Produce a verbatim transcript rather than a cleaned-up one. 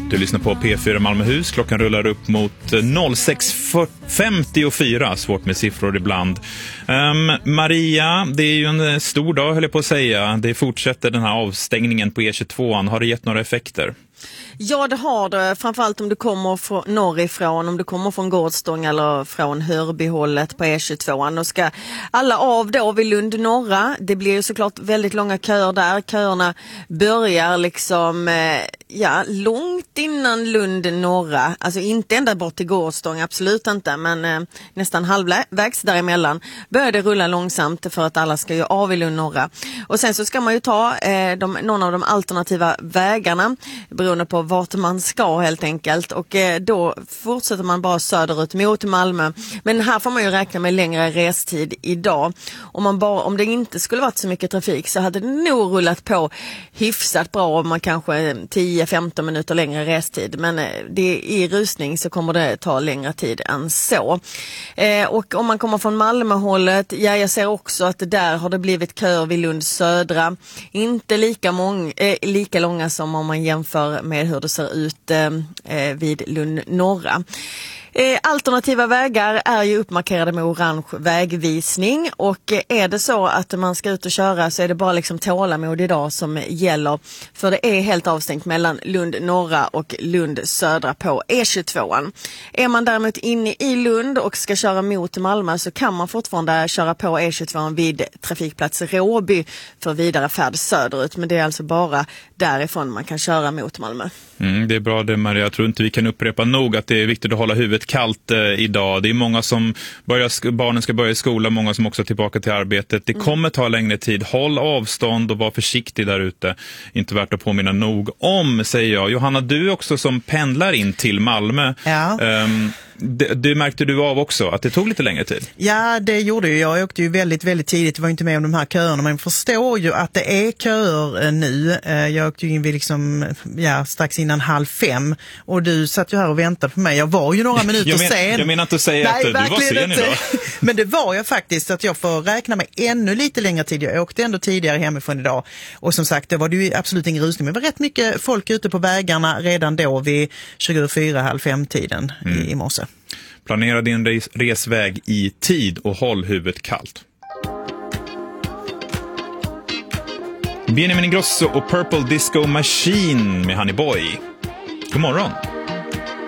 Du lyssnar på P fyra Malmöhus. Klockan rullar upp mot sex femtiofyra. Svårt med siffror ibland. Um, Maria, det är ju en stor dag, höll jag på att säga. Det fortsätter den här avstängningen på E tjugotvå. Har det gett några effekter? Ja, det har det. Framförallt om du kommer från norrifrån, om du kommer från Gårdstång eller från Hörbyhållet på E tjugotvå. Då ska alla av då vid Lund norra. Det blir ju såklart väldigt långa köer där. Köerna börjar liksom eh, ja, långt innan Lund norra. Alltså inte ända bort till Gårdstång, absolut inte. Men eh, nästan halvvägs däremellan börjar det rulla långsamt för att alla ska ju av i Lund norra. Och sen så ska man ju ta eh, de, någon av de alternativa vägarna beroende på vart man ska helt enkelt, och eh, då fortsätter man bara söderut mot Malmö. Men här får man ju räkna med längre restid idag. Om, man bara, om det inte skulle varit så mycket trafik så hade det nog rullat på hyfsat bra, om man kanske tio femton minuter längre restid. Men eh, det, i rusning så kommer det ta längre tid än så. Eh, och om man kommer från Malmöhållet, ja, jag ser också att det där har det blivit köer vid Lund södra. Inte lika, mång, eh, lika långa som om man jämför med hur det ser ut eh, vid Lund norra. Eh, alternativa vägar är ju uppmarkerade med orange vägvisning, och eh, är det så att man ska ut och köra så är det bara liksom tålamod idag som gäller, för det är helt avstängt mellan Lund norra och Lund södra på E tjugotvå. Är man däremot inne i Lund och ska köra mot Malmö så kan man fortfarande köra på E tjugotvå vid trafikplats Råby för vidare färd söderut, men det är alltså bara därifrån man kan köra mot Malmö. Mm, det är bra det, Maria. Jag tror inte vi kan upprepa nog att det är viktigt att hålla huvudet kallt eh, idag. Det är många som börjar, barnen ska börja i skolan, många som också är tillbaka till arbetet. Det kommer ta längre tid. Håll avstånd och var försiktig där ute. Inte värt att påminna nog om, säger jag. Johanna, du också som pendlar in till Malmö. Ja. Um, Det, det märkte du av också, att det tog lite längre tid? Ja, det gjorde ju. Jag åkte ju väldigt, väldigt tidigt. Jag var inte med om de här köerna, men förstår ju att det är köer nu. Jag åkte ju in vid liksom, ja, strax innan halv fem. Och du satt ju här och väntade på mig. Jag var ju några minuter jag men, sen. Jag menar inte att säga Nej, att du var sen idag. Men det var jag faktiskt, att jag får räkna med ännu lite längre tid. Jag åkte ändå tidigare hemifrån idag. Och som sagt, det var det ju absolut ingen rusning. Men det var rätt mycket folk ute på vägarna redan då vid tjugofyra, halv fem-tiden mm. i, i morse. Planera din res- resväg i tid och håll huvudet kallt. Benjamin Ingrosso och Purple Disco Machine med Honey Boy. God morgon.